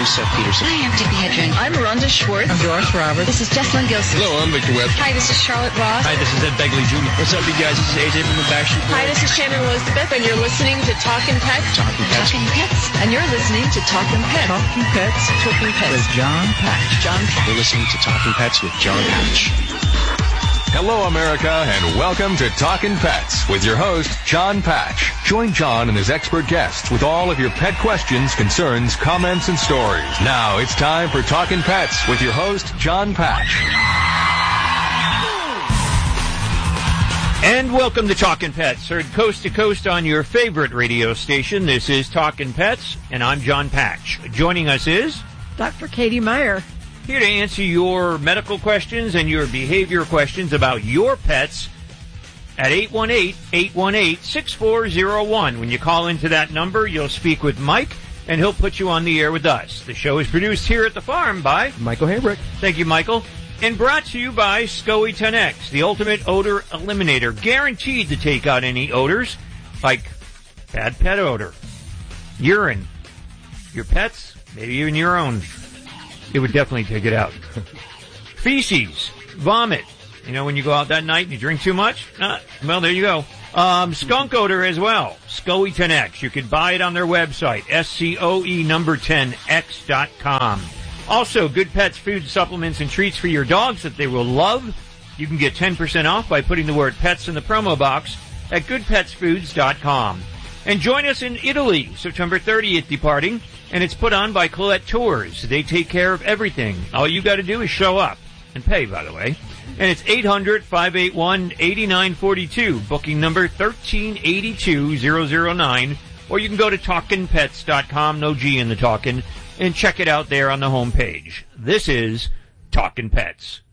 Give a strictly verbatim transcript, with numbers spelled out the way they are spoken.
I'm Seth Peterson. Hi, I'm Tippi Hedren. I'm Rhonda Schwartz. I'm Doris Roberts. This is Jessalyn Gilson. Hello, I'm Victor Webb. Hi, this is Charlotte Ross. Hi, this is Ed Begley Junior What's up, you guys? This is A J from the Backstreet Boys. Hi, this is Shannon Elizabeth, and you're listening to Talkin' Pets. Talking Pets. Talking Pets. And you're listening to Talkin' Pets. Talking Pets. Talking Pets. With John Patch. John Patch. You're listening to Talking Pets with John Patch. Hello, America, and welcome to Talkin' Pets with your host, John Patch. Join John and his expert guests with all of your pet questions, concerns, comments, and stories. Now it's time for Talkin' Pets with your host, John Patch. And welcome to Talkin' Pets, heard coast to coast on your favorite radio station. This is Talkin' Pets, and I'm John Patch. Joining us is Doctor Katie Meyer. Here to answer your medical questions and your behavior questions about your pets at eight one eight, eight one eight, six four zero one. When you call into that number, you'll speak with Mike, and he'll put you on the air with us. The show is produced here at the farm by Michael Haybrick. Thank you, Michael. And brought to you by SCOE ten X, the ultimate odor eliminator, guaranteed to take out any odors like bad pet odor, urine, your pets, maybe even your own. It would definitely take it out. Feces, vomit. You know, when you go out that night and you drink too much? Uh, well, there you go. Um, skunk odor as well. SCOE ten X. You can buy it on their website, S C O E number ten X dot com. Also, Good Pets food supplements and treats for your dogs that they will love. You can get ten percent off by putting the word pets in the promo box at good pets foods dot com. And join us in Italy, September thirtieth departing, and it's put on by Colette Tours. They take care of everything. All you got to do is show up and pay, by the way. And it's eight hundred, five eight one, eight nine four two, booking number one three eight two, zero zero nine, or you can go to talkin pets dot com, no G in the talkin', and check it out there on the home page. This is Talkin' Pets.